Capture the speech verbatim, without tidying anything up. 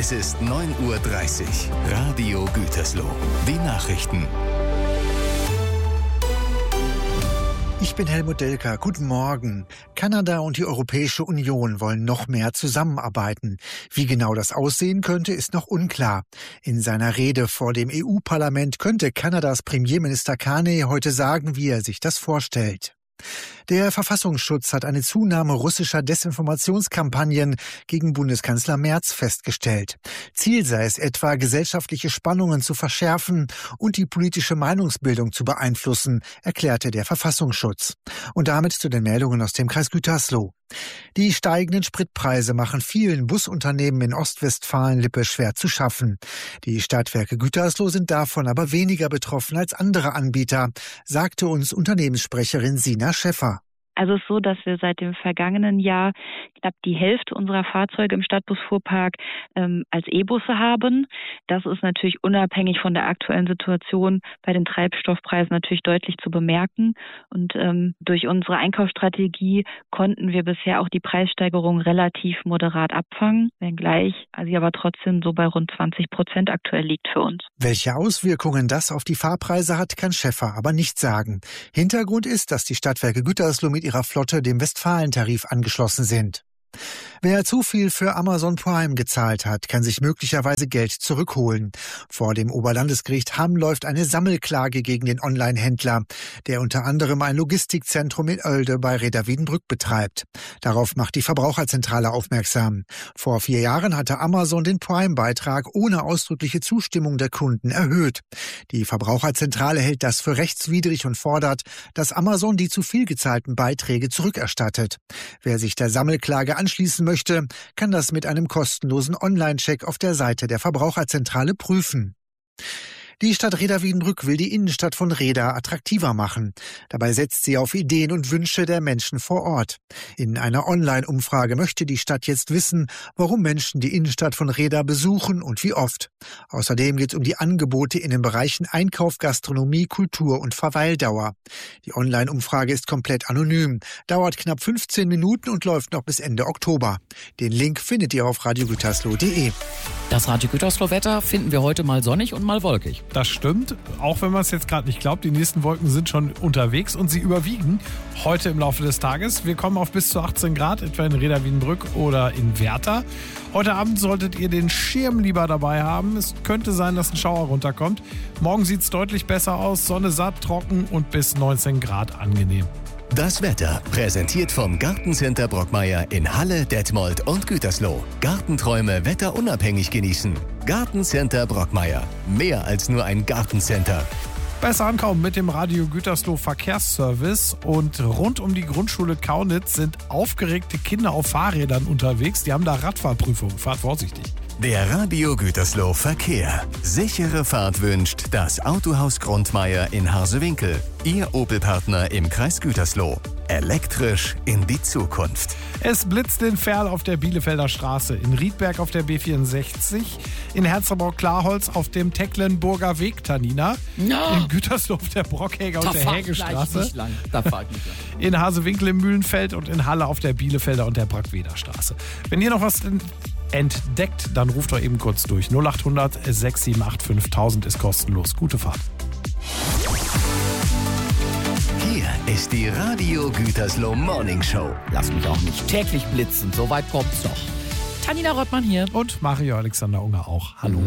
Es ist neun Uhr dreißig. Radio Gütersloh. Die Nachrichten. Ich bin Helmut Delker. Guten Morgen. Kanada und die Europäische Union wollen noch mehr zusammenarbeiten. Wie genau das aussehen könnte, ist noch unklar. In seiner Rede vor dem E U-Parlament könnte Kanadas Premierminister Carney heute sagen, wie er sich das vorstellt. Der Verfassungsschutz hat eine Zunahme russischer Desinformationskampagnen gegen Bundeskanzler Merz festgestellt. Ziel sei es etwa, gesellschaftliche Spannungen zu verschärfen und die politische Meinungsbildung zu beeinflussen, erklärte der Verfassungsschutz. Und damit zu den Meldungen aus dem Kreis Gütersloh. Die steigenden Spritpreise machen vielen Busunternehmen in Ostwestfalen-Lippe schwer zu schaffen. Die Stadtwerke Gütersloh sind davon aber weniger betroffen als andere Anbieter, sagte uns Unternehmenssprecherin Sina Schäffer. Also es ist so, dass wir seit dem vergangenen Jahr knapp die Hälfte unserer Fahrzeuge im Stadtbusfuhrpark ähm, als E-Busse haben. Das ist natürlich unabhängig von der aktuellen Situation bei den Treibstoffpreisen natürlich deutlich zu bemerken. Und ähm, durch unsere Einkaufsstrategie konnten wir bisher auch die Preissteigerung relativ moderat abfangen, wenngleich sie aber trotzdem so bei rund zwanzig Prozent aktuell liegt für uns. Welche Auswirkungen das auf die Fahrpreise hat, kann Schäffer aber nicht sagen. Hintergrund ist, dass die Stadtwerke Gütersloh mit ihrer Flotte dem Westfalentarif angeschlossen sind. Wer zu viel für Amazon Prime gezahlt hat, kann sich möglicherweise Geld zurückholen. Vor dem Oberlandesgericht Hamm läuft eine Sammelklage gegen den Online-Händler, der unter anderem ein Logistikzentrum in Oelde bei Reda-Wiedenbrück betreibt. Darauf macht die Verbraucherzentrale aufmerksam. Vor vier Jahren hatte Amazon den Prime-Beitrag ohne ausdrückliche Zustimmung der Kunden erhöht. Die Verbraucherzentrale hält das für rechtswidrig und fordert, dass Amazon die zu viel gezahlten Beiträge zurückerstattet. Wer sich der Sammelklage anschließen möchte, kann das mit einem kostenlosen Online-Check auf der Seite der Verbraucherzentrale prüfen. Die Stadt Reda-Wiedenbrück will die Innenstadt von Reda attraktiver machen. Dabei setzt sie auf Ideen und Wünsche der Menschen vor Ort. In einer Online-Umfrage möchte die Stadt jetzt wissen, warum Menschen die Innenstadt von Reda besuchen und wie oft. Außerdem geht es um die Angebote in den Bereichen Einkauf, Gastronomie, Kultur und Verweildauer. Die Online-Umfrage ist komplett anonym, dauert knapp fünfzehn Minuten und läuft noch bis Ende Oktober. Den Link findet ihr auf radio gütersloh punkt de. Das Radio Gütersloh-Wetter finden wir heute mal sonnig und mal wolkig. Das stimmt, auch wenn man es jetzt gerade nicht glaubt. Die nächsten Wolken sind schon unterwegs und sie überwiegen heute im Laufe des Tages. Wir kommen auf bis zu achtzehn Grad, etwa in Reda-Wiedenbrück oder in Werther. Heute Abend solltet ihr den Schirm lieber dabei haben. Es könnte sein, dass ein Schauer runterkommt. Morgen sieht es deutlich besser aus, Sonne satt, trocken und bis neunzehn Grad angenehm. Das Wetter präsentiert vom Gartencenter Brockmeier in Halle, Detmold und Gütersloh. Gartenträume wetterunabhängig genießen. Gartencenter Brockmeier. Mehr als nur ein Gartencenter. Besser ankommen mit dem Radio Gütersloh Verkehrsservice. Und rund um die Grundschule Kaunitz sind aufgeregte Kinder auf Fahrrädern unterwegs. Die haben da Radfahrprüfung. Fahrt vorsichtig. Der Radio Gütersloh Verkehr. Sichere Fahrt wünscht das Autohaus Grundmeier in Harsewinkel. Ihr Opel-Partner im Kreis Gütersloh. Elektrisch in die Zukunft. Es blitzt in Verl auf der Bielefelder Straße, in Riedberg auf der B vierundsechzig, in Herzogenburg-Klarholz auf dem Tecklenburger Weg, Tanina, Ja. in Gütersloh auf der Brockhäger Da und der fahr ich gleich Hägestraße, nicht lang. Da fahr ich nicht lang. in Hasewinkel im Mühlenfeld und in Halle auf der Bielefelder und der Brackweder Straße. Wenn ihr noch was entdeckt, dann ruft doch eben kurz durch. null acht hundert sechs sieben acht fünftausend ist kostenlos. Gute Fahrt. Hier ist die Radio Gütersloh Morning Show. Lass mich auch nicht täglich blitzen, so weit kommt's doch. Tanina Rottmann hier. Und Mario Alexander Unger auch. Hallo.